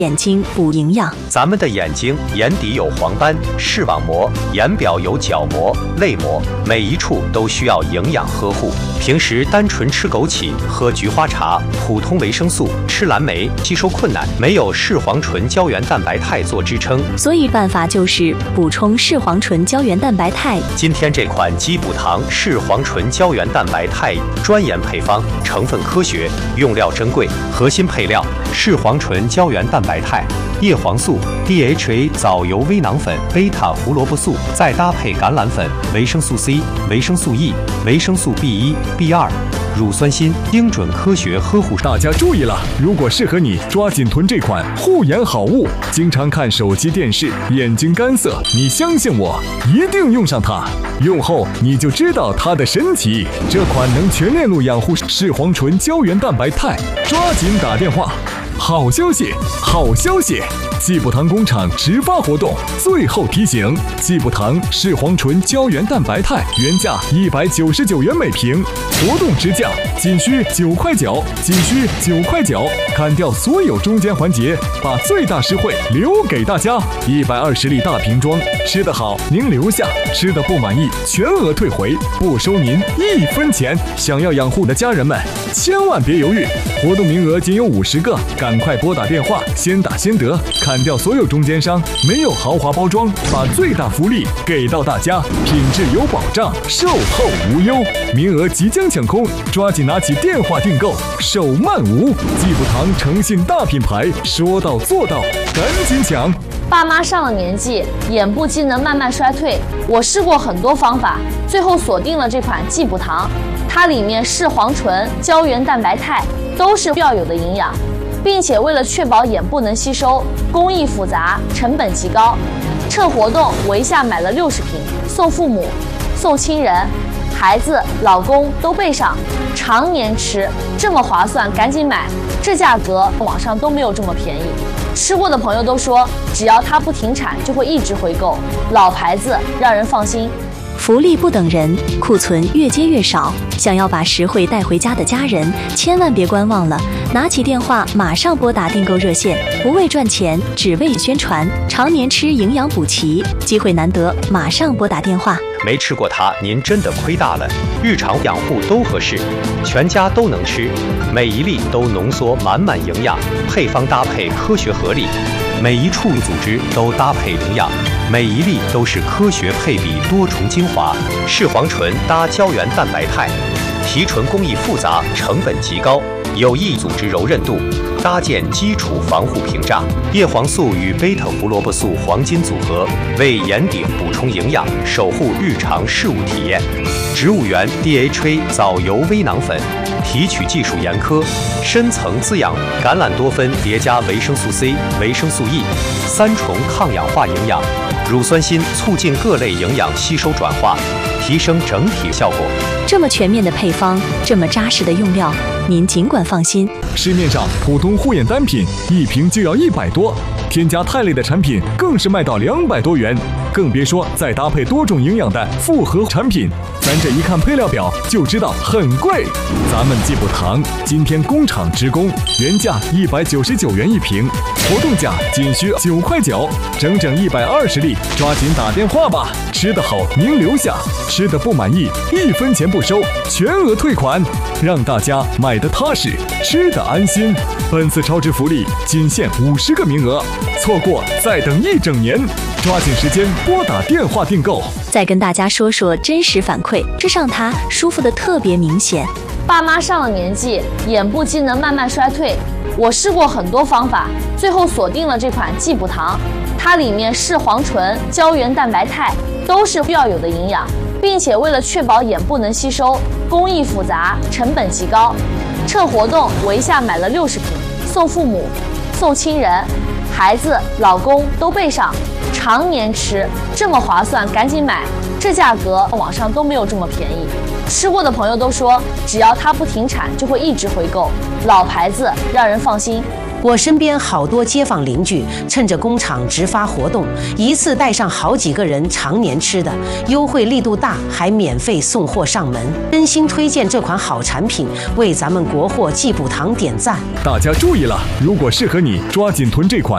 眼睛补营养。 咱们的眼睛眼底有黄斑、视网膜，眼表有角膜、泪膜，每一处都需要营养呵护。平时单纯吃枸杞、喝菊花茶、普通维生素、吃蓝莓，吸收困难，没有视黄醇胶原蛋白肽做支撑， 所以办法就是补充视黄醇胶原蛋白肽。 今天这款鸡补糖视黄醇胶原蛋白肽专研配方，成分科学，用料珍贵，核心配料视黄醇胶原蛋白肽、叶黄素、DHA 藻油微囊粉、贝塔胡萝卜素，再搭配橄榄粉、维生素 C、维生素 E、维生素 B1、B2。乳酸锌，精准科学呵护。 大家注意了，如果适合你，抓紧囤这款护眼好物。经常看手机电视，眼睛干涩，你相信我，一定用上它。用后你就知道它的神奇。这款能全链路养护视黄醇胶原蛋白肽，抓紧打电话。好消息，好消息！季补堂工厂直发活动，最后提醒：季补堂视黄醇胶原蛋白肽原价199元每瓶，活动直降仅需9块9，仅需9块9，砍掉所有中间环节，把最大实惠留给大家。120粒大瓶装，吃得好您留下，吃得不满意全额退回，不收您1分钱。想要养护的家人们，千万别犹豫，活动名额仅有50个，赶快拨打电话，先打先得，砍掉所有中间商，没有豪华包装，把最大福利给到大家，品质有保障，售后无忧，名额即将抢空，抓紧拿起电话订购，手慢无。季补堂诚信大品牌，说到做到，赶紧抢！ 爸妈上了年纪，眼部机能慢慢衰退，我试过很多方法，最后锁定了这款季补堂，它里面视黄醇、胶原蛋白肽都是要有的营养，并且为了确保眼部能吸收，工艺复杂，成本极高。趁活动，我一下买了60瓶，送父母、送亲人、孩子、老公都备上，常年吃，这么划算，赶紧买！这价格网上都没有这么便宜。吃过的朋友都说，只要它不停产，就会一直回购，老牌子，让人放心。 福利不等人，库存越接越少。想要把实惠带回家的家人，千万别观望了，拿起电话马上拨打订购热线，不为赚钱，只为宣传。常年吃营养补齐，机会难得，马上拨打电话。 没吃过它，您真的亏大了。日常养护都合适，全家都能吃，每一粒都浓缩满满营养，配方搭配科学合理，每一处组织都搭配营养，每一粒都是科学配比多重精华，视黄醇搭胶原蛋白肽，提纯工艺复杂，成本极高，有益组织柔韧度，搭建基础防护屏障。叶黄素与贝塔胡萝卜素黄金组合，为眼底补充营养，守护日常事物体验。植物源 DHA 藻油微囊粉，提取技术严苛，深层滋养，橄榄多酚叠加维生素 C、维生素 E，3重抗氧化营养，乳酸锌促进各类营养吸收转化，提升整体效果。 这么全面的配方，这么扎实的用料，您尽管放心。 市面上普通护眼单品一瓶就要100多，添加肽类的产品更是卖到200多元，更别说再搭配多种营养的复合产品，咱这一看配料表就知道很贵。咱们季补堂今天工厂直供，原价199元一瓶，活动价仅需9块9，整整120粒，抓紧打电话吧！吃得好您留下，吃得不满意1分钱不收，全额退款，让大家买得踏实，吃得安心。本次超值福利仅限50个名额，错过再等1整年，抓紧时间拨打电话订购。 再跟大家说说真实反馈，吃上它舒服的特别明显。 爸妈上了年纪，眼部机能慢慢衰退，我试过很多方法，最后锁定了这款季补堂，它里面视黄醇、胶原蛋白肽都是要有的营养，并且为了确保眼部能吸收，工艺复杂，成本极高。趁活动，我一下买了60瓶，送父母、送亲人、孩子、老公都备上，常年吃，这么划算，赶紧买！这价格网上都没有这么便宜。吃过的朋友都说，只要它不停产，就会一直回购，老牌子，让人放心。 我身边好多街坊邻居趁着工厂直发活动，一次带上好几个人常年吃的，优惠力度大，还免费送货上门，真心推荐这款好产品，为咱们国货季补堂点赞。 大家注意了，如果适合你，抓紧囤这款